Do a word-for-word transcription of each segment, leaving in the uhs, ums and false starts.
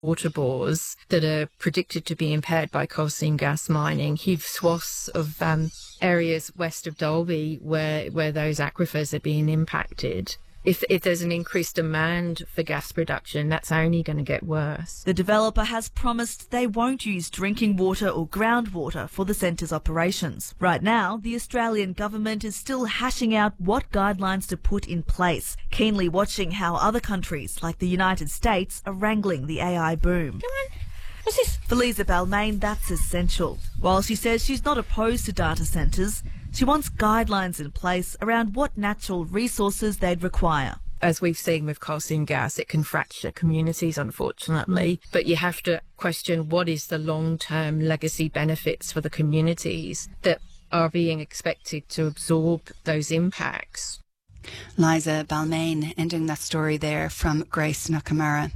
water bores that are predicted to be impaired by coal seam gas mining, huge swaths of um, areas west of Dalby where, where those aquifers are being impacted. If, if there's an increased demand for gas production, that's only going to get worse. The developer has promised they won't use drinking water or groundwater for the centre's operations. Right now, the Australian government is still hashing out what guidelines to put in place, keenly watching how other countries, like the United States, are wrangling the A I boom. Come on. What's this? For Lisa Balmain, that's essential. While she says she's not opposed to data centres, she wants guidelines in place around what natural resources they'd require. As we've seen with coal seam gas, it can fracture communities, unfortunately. But you have to question what is the long-term legacy benefits for the communities that are being expected to absorb those impacts. Liza Balmain ending that story there from Grace Nakamura.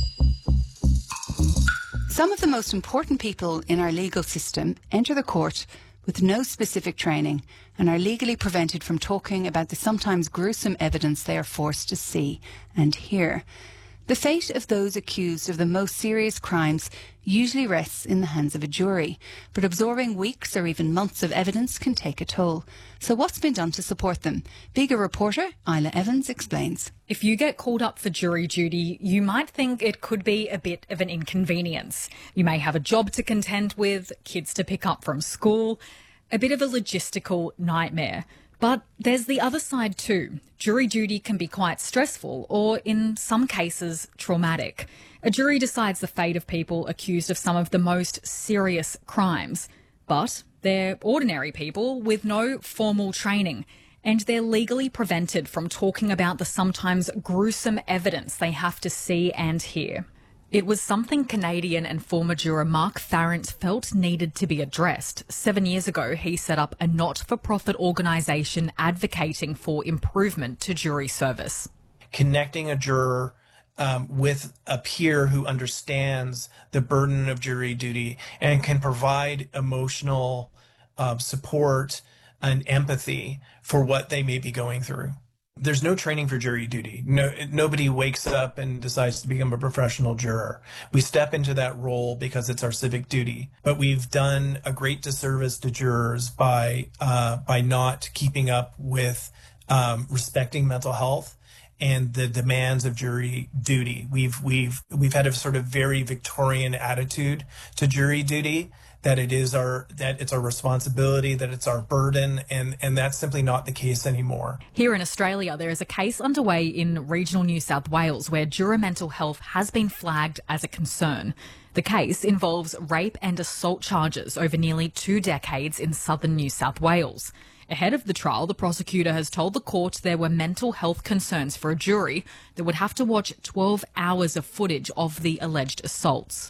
Some of the most important people in our legal system enter the court with no specific training and are legally prevented from talking about the sometimes gruesome evidence they are forced to see and hear. The fate of those accused of the most serious crimes usually rests in the hands of a jury, but absorbing weeks or even months of evidence can take a toll. So what's been done to support them? Bigger reporter Isla Evans explains. If you get called up for jury duty, you might think it could be a bit of an inconvenience. You may have a job to contend with, kids to pick up from school, a bit of a logistical nightmare. But there's the other side too. Jury duty can be quite stressful or, in some cases, traumatic. A jury decides the fate of people accused of some of the most serious crimes. But they're ordinary people with no formal training, and they're legally prevented from talking about the sometimes gruesome evidence they have to see and hear. It was something Canadian and former juror Mark Farrant felt needed to be addressed. Seven years ago, he set up a not-for-profit organisation advocating for improvement to jury service. Connecting a juror um, with a peer who understands the burden of jury duty and can provide emotional uh, support and empathy for what they may be going through. There's no training for jury duty. No, nobody wakes up and decides to become a professional juror. We step into that role because it's our civic duty. But we've done a great disservice to jurors by uh, by not keeping up with um, respecting mental health and the demands of jury duty. We've we've we've had a sort of very Victorian attitude to jury duty, that it is our that it's our responsibility, that it's our burden, and and that's simply not the case anymore. Here in Australia, there is a case underway in regional New South Wales where juror mental health has been flagged as a concern. The case involves rape and assault charges over nearly two decades in southern New South Wales. Ahead of the trial, the prosecutor has told the court there were mental health concerns for a jury that would have to watch twelve hours of footage of the alleged assaults.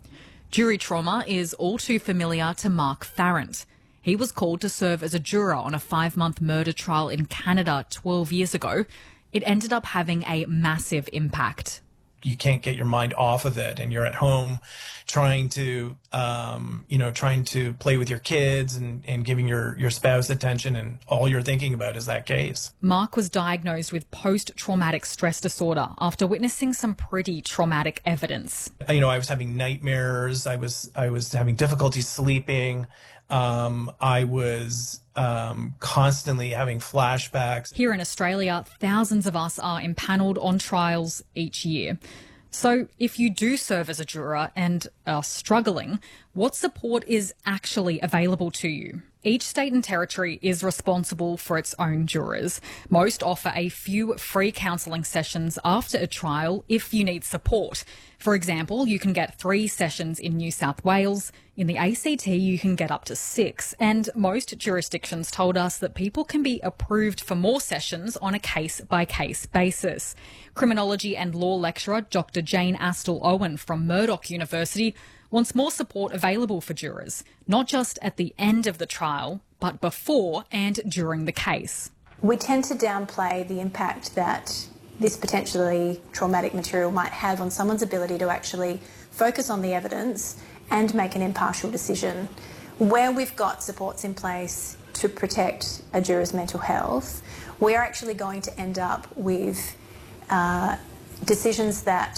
Jury trauma is all too familiar to Mark Farrant. He was called to serve as a juror on a five-month murder trial in Canada twelve years ago. It ended up having a massive impact. You can't get your mind off of it, and you're at home trying to, um, you know, trying to play with your kids and, and giving your, your spouse attention, and all you're thinking about is that case. Mark was diagnosed with post-traumatic stress disorder after witnessing some pretty traumatic evidence. You know, I was having nightmares. I was I was having difficulty sleeping. Um, I was um, constantly having flashbacks. Here in Australia, thousands of us are impanelled on trials each year. So if you do serve as a juror and are struggling, what support is actually available to you? Each state and territory is responsible for its own jurors. Most offer a few free counselling sessions after a trial if you need support. For example, you can get three sessions in New South Wales. In the A C T, you can get up to six. And most jurisdictions told us that people can be approved for more sessions on a case-by-case basis. Criminology and law lecturer Doctor Jane Astle-Owen from Murdoch University wants more support available for jurors, not just at the end of the trial, but before and during the case. We tend to downplay the impact that this potentially traumatic material might have on someone's ability to actually focus on the evidence and make an impartial decision. Where we've got supports in place to protect a juror's mental health, we are actually going to end up with uh, decisions that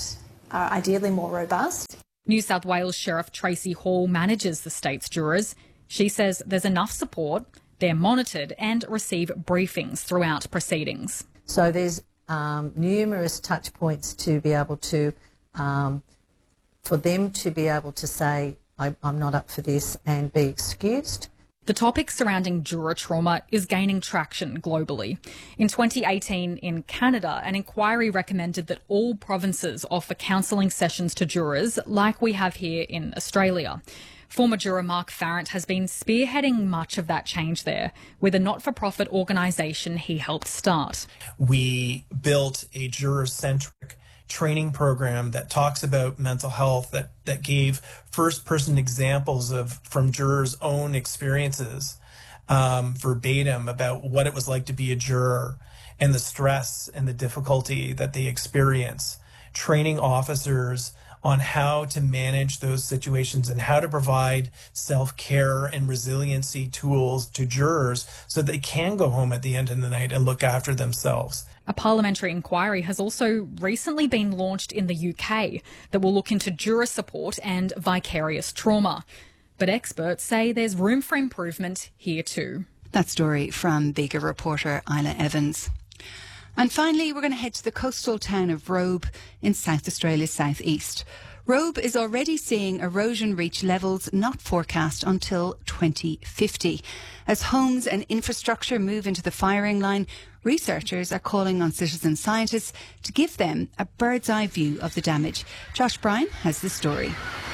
are ideally more robust. New South Wales Sheriff Tracy Hall manages the state's jurors. She says there's enough support, they're monitored and receive briefings throughout proceedings. So there's um, numerous touch points to be able to, um, for them to be able to say, I, I'm not up for this and be excused. The topic surrounding juror trauma is gaining traction globally. In twenty eighteen, in Canada, an inquiry recommended that all provinces offer counselling sessions to jurors like we have here in Australia. Former juror Mark Farrant has been spearheading much of that change there with a not-for-profit organisation he helped start. We built a juror-centric training program that talks about mental health, that, that gave first-person examples of from jurors' own experiences, um, verbatim about what it was like to be a juror and the stress and the difficulty that they experience, training officers on how to manage those situations and how to provide self-care and resiliency tools to jurors so they can go home at the end of the night and look after themselves. A parliamentary inquiry has also recently been launched in the U K that will look into juror support and vicarious trauma. But experts say there's room for improvement here too. That story from Bega reporter Isla Evans. And finally, we're going to head to the coastal town of Robe in South Australia's southeast. Robe is already seeing erosion reach levels not forecast until twenty fifty. As homes and infrastructure move into the firing line, researchers are calling on citizen scientists to give them a bird's eye view of the damage. Josh Bryan has the story.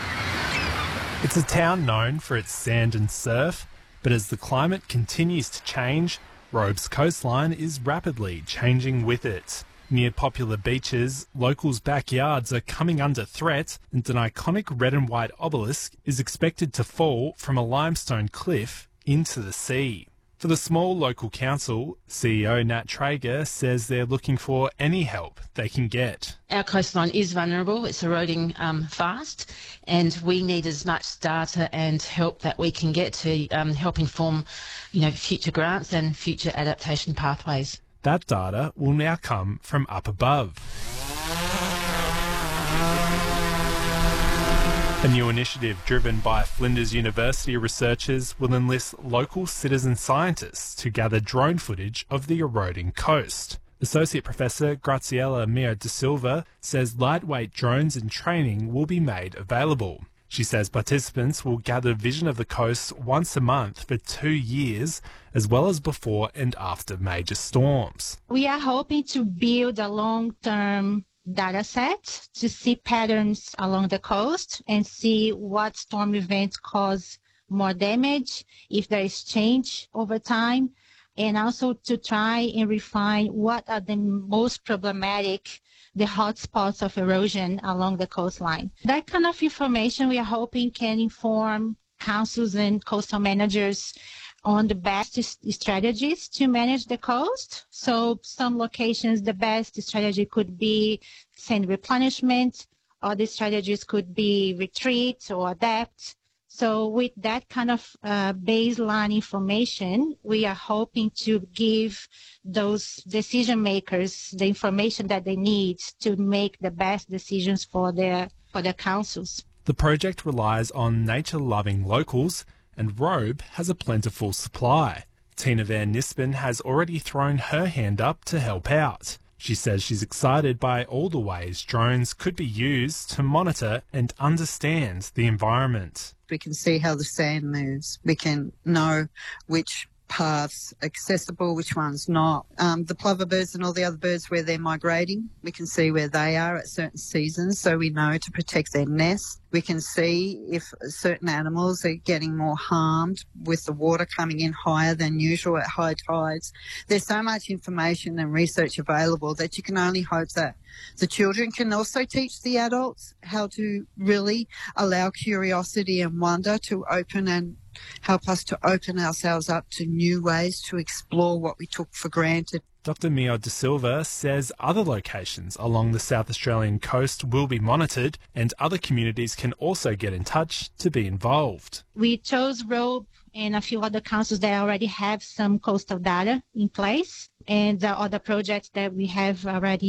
It's a town known for its sand and surf, but as the climate continues to change, Robe's coastline is rapidly changing with it. Near popular beaches, locals' backyards are coming under threat, and an iconic red and white obelisk is expected to fall from a limestone cliff into the sea. For the small local council, C E O Nat Traeger says they're looking for any help they can get. Our coastline is vulnerable, it's eroding um, fast, and we need as much data and help that we can get to um, help inform, you know, future grants and future adaptation pathways. That data will now come from up above. A new initiative driven by Flinders University researchers will enlist local citizen scientists to gather drone footage of the eroding coast. Associate Professor Graziella Mio da Silva says lightweight drones and training will be made available. She says participants will gather vision of the coast once a month for two years, as well as before and after major storms. We are hoping to build a long-term data set to see patterns along the coast and see what storm events cause more damage, if there is change over time, and also to try and refine what are the most problematic, the hotspots of erosion along the coastline. That kind of information we are hoping can inform councils and coastal managers on the best strategies to manage the coast. So some locations, the best strategy could be sand replenishment, other strategies could be retreat or adapt. So with that kind of uh, baseline information, we are hoping to give those decision makers the information that they need to make the best decisions for their, for their councils. The project relies on nature-loving locals, and Robe has a plentiful supply. Tina Van Nispen has already thrown her hand up to help out. She says she's excited by all the ways drones could be used to monitor and understand the environment. We can see how the sand moves. We can know which paths accessible, which ones not. Um, the plover birds and all the other birds, where they're migrating, we can see where they are at certain seasons, so we know to protect their nests. We can see if certain animals are getting more harmed with the water coming in higher than usual at high tides. There's so much information and research available that you can only hope that the children can also teach the adults how to really allow curiosity and wonder to open and help us to open ourselves up to new ways to explore what we took for granted. Doctor Mio da Silva says other locations along the South Australian coast will be monitored, and other communities can also get in touch to be involved. We chose Robe and a few other councils that already have some coastal data in place, and uh, other projects that we have already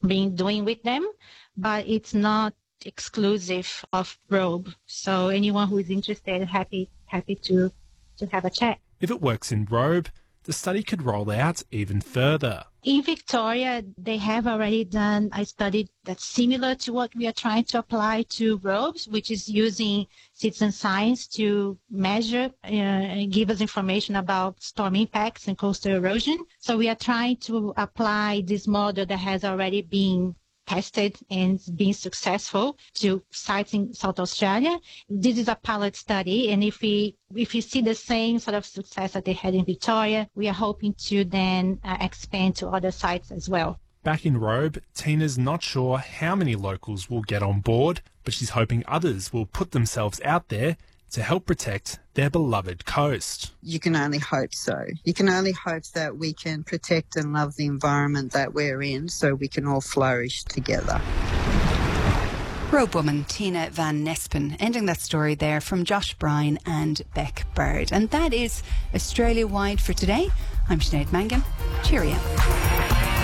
been doing with them, but it's not exclusive of Robe. So anyone who is interested, happy happy to, to have a chat. If it works in Robe, the study could roll out even further. In Victoria, they have already done a study that's similar to what we are trying to apply to Robes, which is using citizen science to measure uh, and give us information about storm impacts and coastal erosion. So we are trying to apply this model that has already been tested and been successful to sites in South Australia. This is a pilot study, and if we if we see the same sort of success that they had in Victoria, we are hoping to then uh, expand to other sites as well. Back in Robe, Tina's not sure how many locals will get on board, but she's hoping others will put themselves out there to help protect their beloved coast. You can only hope so. You can only hope that we can protect and love the environment that we're in so we can all flourish together. Robe woman Tina Van Nespen, ending that story there from Josh Bryan and Beck Bird. And that is Australia-wide for today. I'm Sinead Mangan. Cheerio.